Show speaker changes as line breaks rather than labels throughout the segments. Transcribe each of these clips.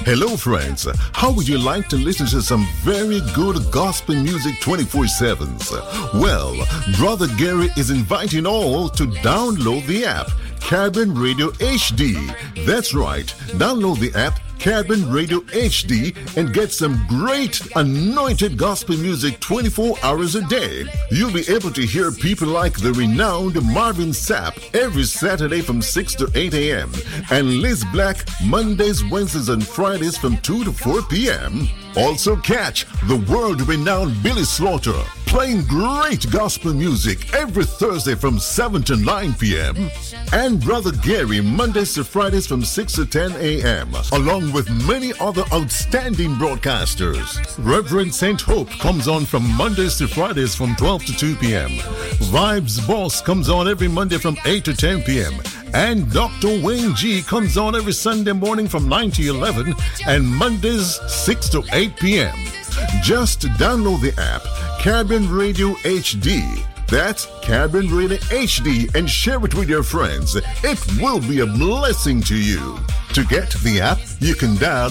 Hello friends, how would you like to listen to some very good gospel music 24/7? Well, Brother Gary is inviting all to download the app, Caribbean Radio HD. That's right, download the app Caribbean Radio HD and get some great anointed gospel music 24 hours a day. You'll be able to hear people like the renowned Marvin Sapp every Saturday from 6 to 8 a.m. and Liz Black Mondays, Wednesdays, and Fridays from 2 to 4 p.m. Also catch the world-renowned Billy Slaughter playing great gospel music every Thursday from 7 to 9 p.m. and Brother Gary Mondays to Fridays from 6 to 10 a.m. along with many other outstanding broadcasters. Reverend St. Hope comes on from Mondays to Fridays from 12 to 2 p.m. Vibes Boss comes on every Monday from 8 to 10 p.m. And Dr. Wayne G comes on every Sunday morning from 9 to 11 and Mondays 6 to 8 p.m. Just download the app Caribbean Radio HD. That's Caribbean Radio HD and share it with your friends. It will be a blessing to you. To get the app, you can dial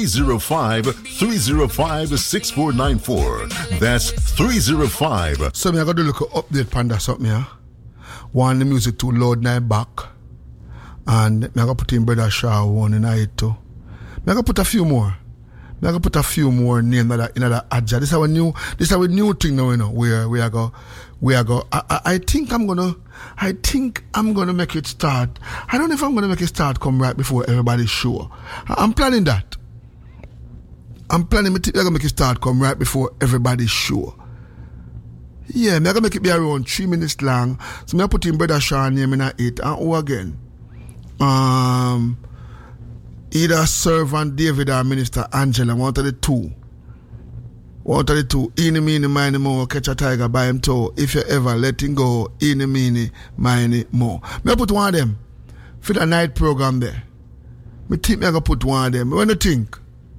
305-305-6494. That's 305.
So me I got to look at update panda something here. One the music to Lord Night back. And me I got put in Brother Shaw one in it too. Me I got put a few more. Me I got put a few more names in that adja. This is our new thing now, you know, where we are go. I think I'm gonna make it start. I don't know if I'm gonna make it start come right before everybody's show. I'm planning that. I'm gonna make it start come right before everybody's show. Yeah, I'm gonna make it be around 3 minutes long. So I'm put in Brother Shaw name in it and who again? Either Servant David or Minister Angela, one of the two. Eeny, meeny, miny, mo, catch a tiger by him toe. If you ever let him go, eeny, meeny, miny, mo. Me put one of them for the night program there. Me think me gonna put one of them. What do you think?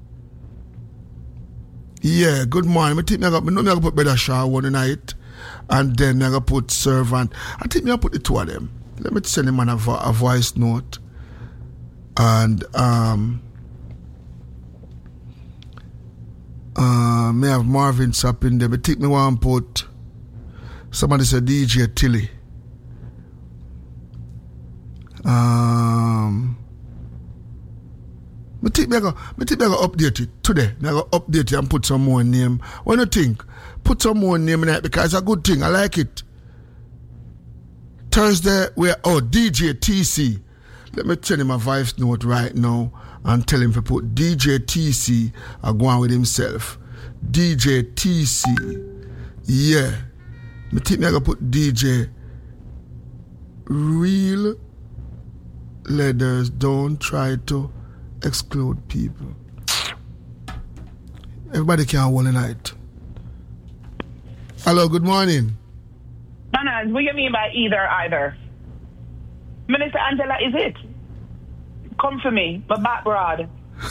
Yeah, good morning. Me think me gonna put Brother Shaw one night, and then me gonna put Servant. I think me gonna put the two of them. Let me send him on a voice note. And may have Marvin Sapp in there. But think me want to put somebody said DJ Tilly. Me think me go update it today. Me go update it and put some more name. What do you think? Put some more name in it because it's a good thing. I like it. Thursday DJ TC. Let me tell him a voice note right now and tell him to put DJ TC go on with himself. DJ TC. Yeah. Me think I gonna put DJ Real Leaders don't try to exclude people. Everybody can one night. Hello, good morning.
Manas, what do you mean by either? Minister Angela, is it? Come for me, my back broad.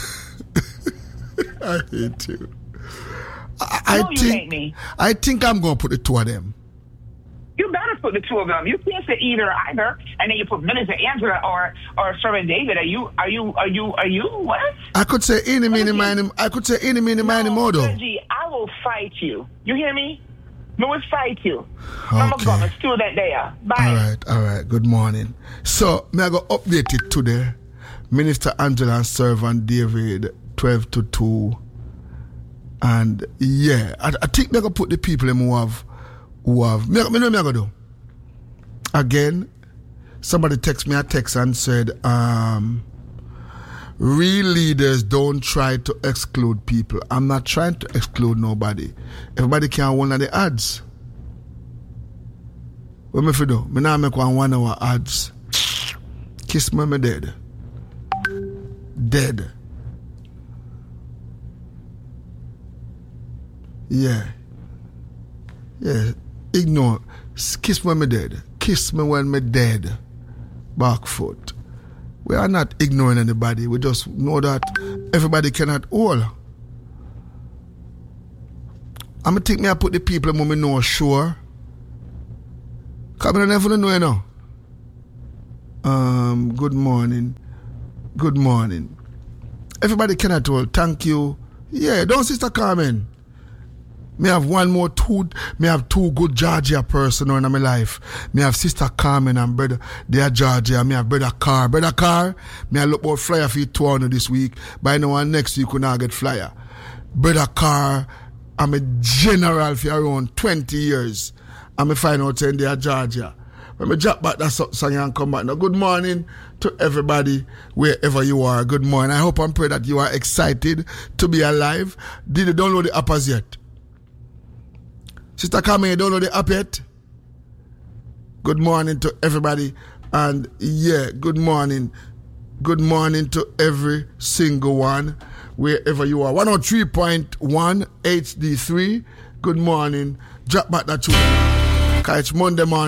I hate you.
You hate me.
I think I'm going to put the two of them.
You better put the two of them. You can't say either, and then you put Minister Angela or Servant David. Are you what?
I could say any mini miny modo.
Reggie, I will fight you. You hear me? I will fight you.
Okay.
I'm a student there. Bye.
All right. Good morning. So, me I go update it today. Minister Angela and Servant David, 12 to 2. And yeah, I think me go put the people who have. Me know me I go do. Again, somebody text me a text and said, real leaders don't try to exclude people. I'm not trying to exclude nobody. Everybody can one of the ads. What me fi do? Me now make 1 hour ads. Kiss me dead. Dead. Yeah. Ignore. Kiss me when me dead. Kiss me when me dead. Back foot. We are not ignoring anybody. We just know that everybody cannot hold. I'm going to think I put the people who me know sure. Because I never know, you know. Good morning. Everybody cannot hold. Thank you. Yeah, don't Sister Carmen. Me have two good Georgia person in my life. Me have Sister Carmen and brother, they are Georgia. Me have brother Carr. Brother Carr, me I look about flyer for you 200 this week. By now and next week, we now get flyer. Brother Carr, I'm a general for around 20 years. I'm a find out saying they are Georgia. When me drop back that song and come back now. Good morning to everybody, wherever you are. Good morning. I hope and pray that you are excited to be alive. Did you download the app as yet? Sister Carmen, you don't know the app yet? Good morning to everybody. And yeah, good morning. Good morning to every single one, wherever you are. 103.1 HD3. Good morning. Drop back that tune. It's Monday morning.